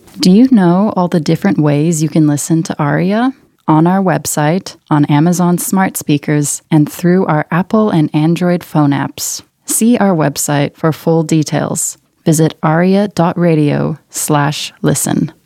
Do you know all the different ways you can listen to Aria? On our website, on Amazon smart speakers, and through our Apple and Android phone apps. See our website for full details. Visit aria.radio/listen.